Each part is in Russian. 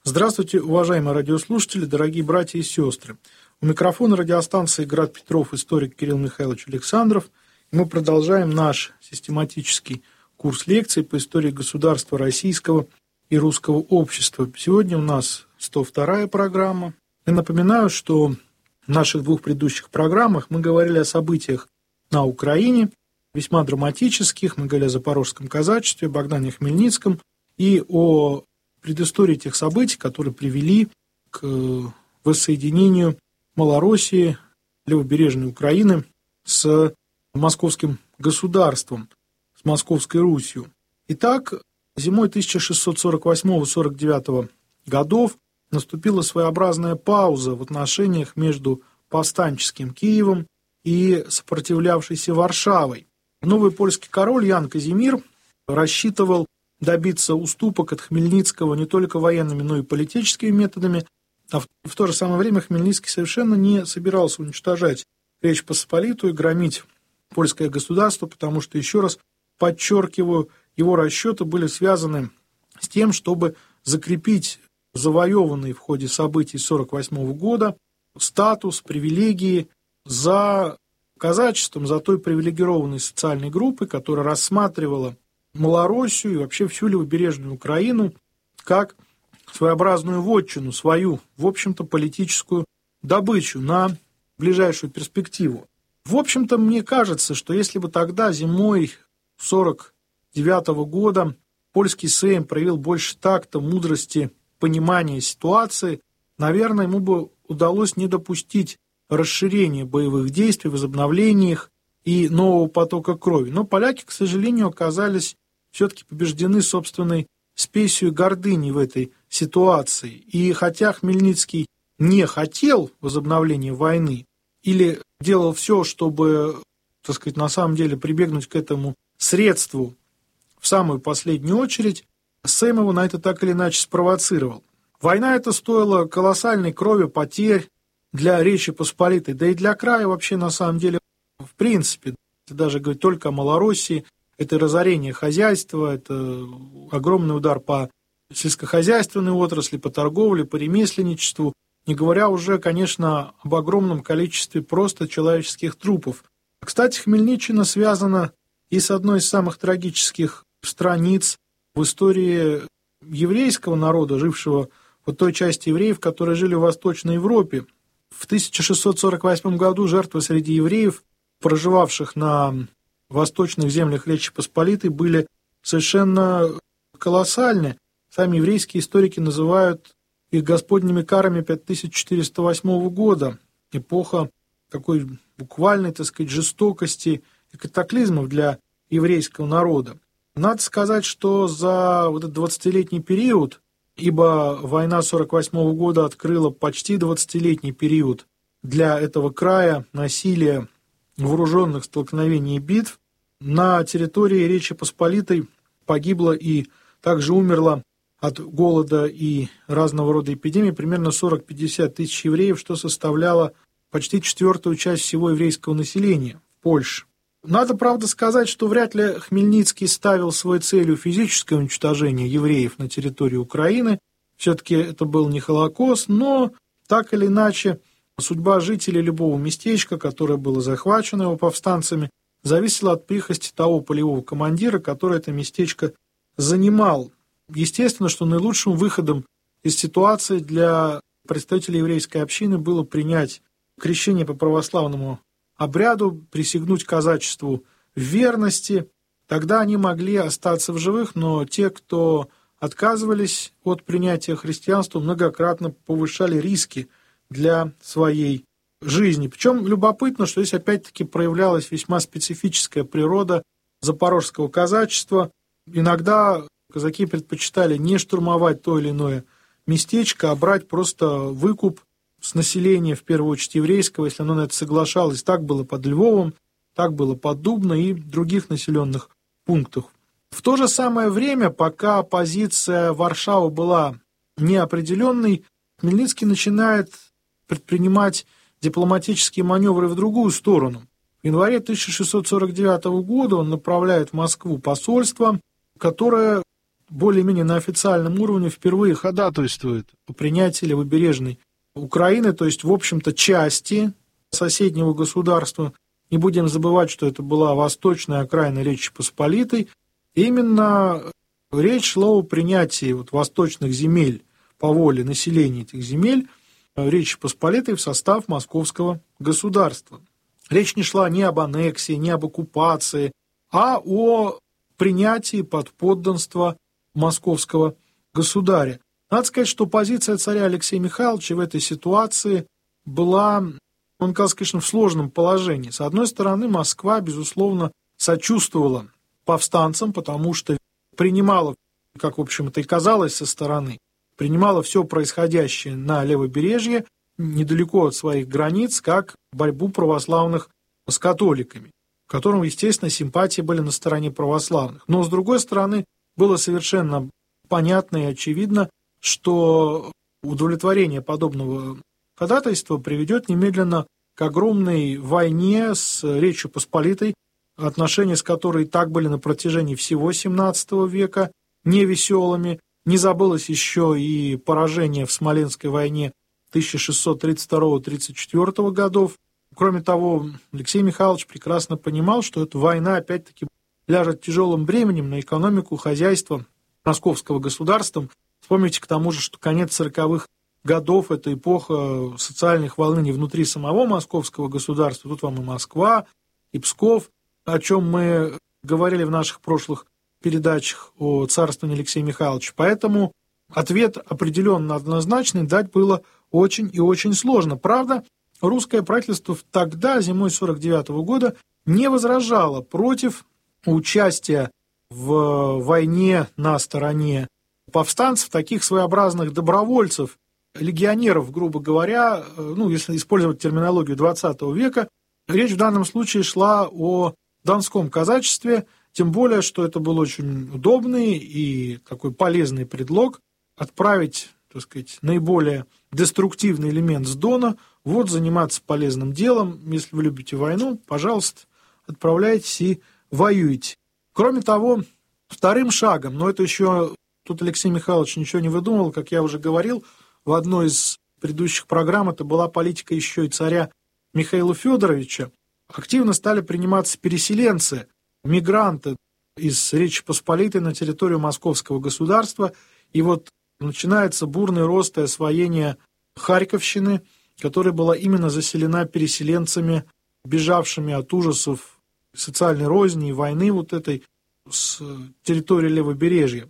Здравствуйте, уважаемые радиослушатели, дорогие братья и сестры. У микрофона радиостанции «Град Петров» историк Кирилл Михайлович Александров. И мы продолжаем наш систематический курс лекций по истории государства российского и русского общества. Сегодня у нас 102-я программа. Я напоминаю, что в наших двух предыдущих программах мы говорили о событиях на Украине, весьма драматических. Мы говорили о Запорожском казачестве, Богдане Хмельницком и о предыстории тех событий, которые привели к воссоединению Малороссии, левобережной Украины с московским государством, с Московской Русью. Итак, зимой 1648-49 годов наступила своеобразная пауза в отношениях между повстанческим Киевом и сопротивлявшейся Варшавой. Новый польский король Ян Казимир рассчитывал добиться уступок от Хмельницкого не только военными, но и политическими методами, а в то же самое время Хмельницкий совершенно не собирался уничтожать Речь Посполитую, громить польское государство, потому что, еще раз подчеркиваю, его расчеты были связаны с тем, чтобы закрепить завоеванный в ходе событий 1948 года статус, привилегии за казачеством, за той привилегированной социальной группой, которая рассматривала Малороссию и вообще всю левобережную Украину как своеобразную вотчину, свою, в общем-то, политическую добычу на ближайшую перспективу. В общем-то, мне кажется, что если бы тогда, зимой 1949 года, польский Сейм проявил больше такта, мудрости, понимания ситуации, наверное, ему бы удалось не допустить расширения боевых действий, возобновления их и нового потока крови. Но поляки, к сожалению, оказались все-таки побеждены собственной спесью и гордыней в этой ситуации. И хотя Хмельницкий не хотел возобновления войны или делал все, чтобы, так сказать, на самом деле прибегнуть к этому средству в самую последнюю очередь, Сейм его на это так или иначе спровоцировал. Война эта стоила колоссальной крови, потерь для Речи Посполитой, да и для края вообще на самом деле в принципе. Даже говорить только о Малороссии, это разорение хозяйства, это огромный удар по сельскохозяйственной отрасли, по торговле, по ремесленничеству, не говоря уже, конечно, об огромном количестве просто человеческих трупов. Кстати, Хмельниччина связана и с одной из самых трагических страниц в истории еврейского народа, жившего в той части евреев, которые жили в Восточной Европе. В 1648 году жертвы среди евреев, проживавших на восточных землях Речи Посполитой, были совершенно колоссальны. Сами еврейские историки называют их господними карами 5408 года. Эпоха такой буквальной, так сказать, жестокости и катаклизмов для еврейского народа. Надо сказать, что за вот этот 20-летний период, ибо война 1948 года открыла почти 20-летний период для этого края насилия, вооруженных столкновений и битв, на территории Речи Посполитой погибло и также умерло от голода и разного рода эпидемий примерно 40-50 тысяч евреев, что составляло почти четвертую часть всего еврейского населения в Польше. Надо, правда, сказать, что вряд ли Хмельницкий ставил своей целью физическое уничтожение евреев на территории Украины. Все-таки это был не Холокост, но так или иначе судьба жителей любого местечка, которое было захвачено его повстанцами, зависела от прихоти того полевого командира, который это местечко занимал. Естественно, что наилучшим выходом из ситуации для представителей еврейской общины было принять крещение по православному обряду, присягнуть казачеству в верности. Тогда они могли остаться в живых, но те, кто отказывались от принятия христианства, многократно повышали риски для своей жизни. Причем любопытно, что здесь опять-таки проявлялась весьма специфическая природа запорожского казачества. Иногда казаки предпочитали не штурмовать то или иное местечко, а брать просто выкуп с населения, в первую очередь еврейского, если оно на это соглашалось. Так было под Львовом, так было под Дубно и других населенных пунктах. В то же самое время, пока позиция Варшавы была неопределенной, Хмельницкий начинает предпринимать дипломатические маневры в другую сторону. В январе 1649 года он направляет в Москву посольство, которое более-менее на официальном уровне впервые ходатайствует о принятии левобережной Украины, то есть, в общем-то, части соседнего государства. Не будем забывать, что это была восточная окраина Речи Посполитой. Именно речь шла о принятии восточных земель по воле населения этих земель Речи Посполитой в состав московского государства. Речь не шла ни об аннексии, ни об оккупации, а о принятии под подданство московского государя. Надо сказать, что позиция царя Алексея Михайловича в этой ситуации была, он оказался, конечно, в сложном положении. С одной стороны, Москва, безусловно, сочувствовала повстанцам, потому что принимала, как, в общем-то, и казалось со стороны, принимала все происходящее на левобережье, недалеко от своих границ, как борьбу православных с католиками, которым, естественно, симпатии были на стороне православных. Но, с другой стороны, было совершенно понятно и очевидно, что удовлетворение подобного ходатайства приведет немедленно к огромной войне с Речью Посполитой, отношения с которой и так были на протяжении всего XVII века невеселыми. Не забылось еще и поражение в Смоленской войне 1632-34 годов. Кроме того, Алексей Михайлович прекрасно понимал, что эта война опять-таки ляжет тяжелым бременем на экономику, хозяйство московского государства. Вспомните к тому же, что конец 40-х годов – это эпоха социальных волнений внутри самого московского государства. Тут вам и Москва, и Псков, о чем мы говорили в наших прошлых передачах о царствовании Алексея Михайловича. Поэтому ответ определенно однозначный дать было очень и очень сложно. Правда, русское правительство тогда, зимой 1949 года, не возражало против участия в войне на стороне повстанцев, таких своеобразных добровольцев, легионеров, грубо говоря, если использовать терминологию XX века, речь в данном случае шла о донском казачестве, тем более, что это был очень удобный и такой полезный предлог отправить, так сказать, наиболее деструктивный элемент с Дона, заниматься полезным делом. Если вы любите войну, пожалуйста, отправляйтесь и воюйте. Кроме того, вторым шагом, но это еще тут Алексей Михайлович ничего не выдумывал, как я уже говорил, в одной из предыдущих программ это была политика еще и царя Михаила Федоровича. Активно стали приниматься переселенцы, мигранты из Речи Посполитой на территорию московского государства. И начинается бурный рост и освоение Харьковщины, которая была именно заселена переселенцами, бежавшими от ужасов социальной розни и войны этой с территории левобережья.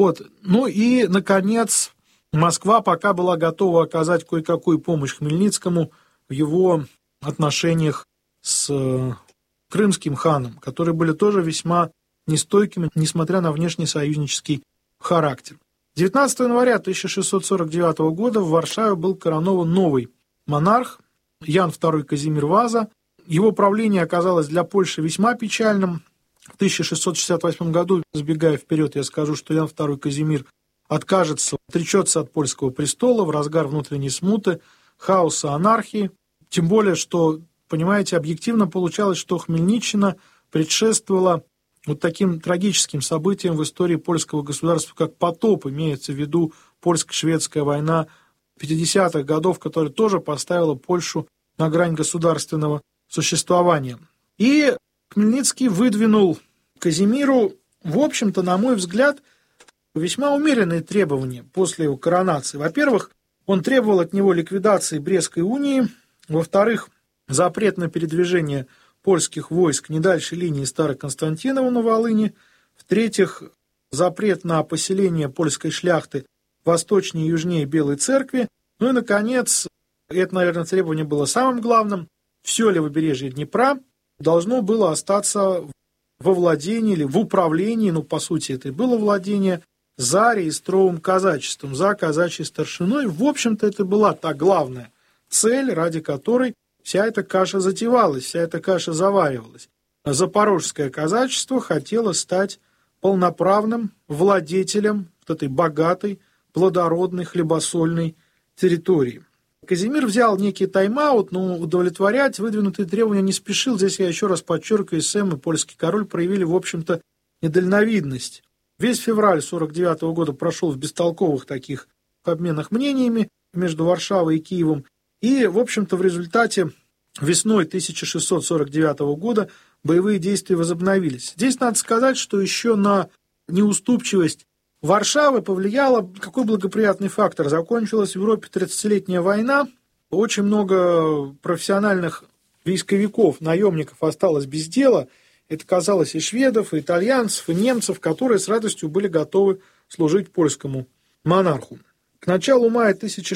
И, наконец, Москва пока была готова оказать кое-какую помощь Хмельницкому в его отношениях с крымским ханом, которые были тоже весьма нестойкими, несмотря на внешний союзнический характер. 19 января 1649 года в Варшаве был коронован новый монарх Ян II Казимир Ваза. Его правление оказалось для Польши весьма печальным. В 1668 году, сбегая вперед, я скажу, что Ян II Казимир отречется от польского престола в разгар внутренней смуты, хаоса, анархии. Тем более, что, понимаете, объективно получалось, что Хмельниччина предшествовала таким трагическим событиям в истории польского государства, как потоп, имеется в виду польско-шведская война 50-х годов, которая тоже поставила Польшу на грань государственного существования. И Хмельницкий выдвинул Казимиру, в общем-то, на мой взгляд, весьма умеренные требования после его коронации. Во-первых, он требовал от него ликвидации Брестской унии. Во-вторых, запрет на передвижение польских войск не дальше линии Староконстантинова на Волыни. В-третьих, запрет на поселение польской шляхты восточнее и южнее Белой Церкви. И, наконец, это, наверное, требование было самым главным, все левобережье Днепра должно было остаться во владении или в управлении, по сути, это и было владение, за реестровым казачеством, за казачьей старшиной. В общем-то, это была та главная цель, ради которой вся эта каша затевалась, вся эта каша заваривалась. Запорожское казачество хотело стать полноправным владетелем этой богатой, плодородной, хлебосольной территории. Казимир взял некий тайм-аут, но удовлетворять выдвинутые требования не спешил. Здесь я еще раз подчеркиваю, Сэм и польский король проявили, в общем-то, недальновидность. Весь февраль 49 года прошел в бестолковых таких обменах мнениями между Варшавой и Киевом. И, в общем-то, в результате весной 1649 года боевые действия возобновились. Здесь надо сказать, что еще на неуступчивость Варшавы повлиял какой благоприятный фактор. Закончилась в Европе 30-летняя война. Очень много профессиональных войсковиков, наемников осталось без дела. Это касалось и шведов, и итальянцев, и немцев, которые с радостью были готовы служить польскому монарху. К началу мая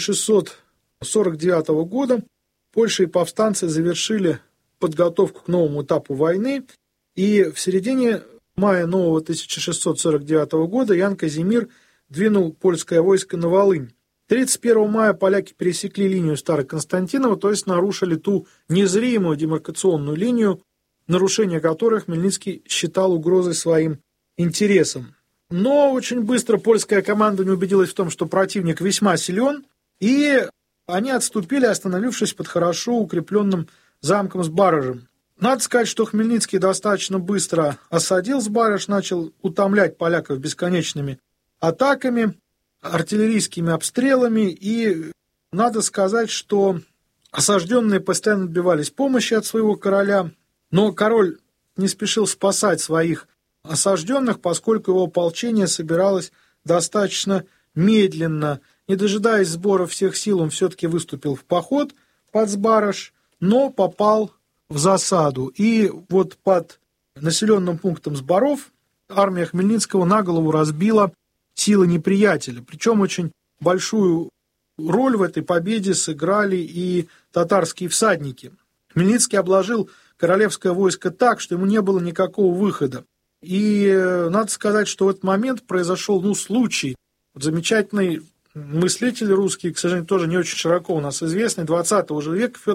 1649 года Польша и повстанцы завершили подготовку к новому этапу войны, и в середине мая нового 1649 года Ян Казимир двинул польское войско на Волынь. 31 мая поляки пересекли линию Староконстантинова, то есть нарушили ту незримую демаркационную линию, нарушение которой Хмельницкий считал угрозой своим интересам. Но очень быстро польская команда не убедилась в том, что противник весьма силен, и они отступили, остановившись под хорошо укрепленным замком Сбаражем. Надо сказать, что Хмельницкий достаточно быстро осадил Сбараж, начал утомлять поляков бесконечными атаками, артиллерийскими обстрелами, и надо сказать, что осажденные постоянно добивались помощи от своего короля, но король не спешил спасать своих осажденных, поскольку его ополчение собиралось достаточно медленно. Не дожидаясь сбора всех сил, он все-таки выступил в поход под Сбараж, но попал в засаду. И вот под населенным пунктом Сбаров армия Хмельницкого на голову разбила силы неприятеля. Причем очень большую роль в этой победе сыграли и татарские всадники. Хмельницкий обложил королевское войско так, что ему не было никакого выхода. И надо сказать, что в этот момент произошел случай. Замечательный мыслитель русский, к сожалению, тоже не очень широко у нас известный, 20 же века,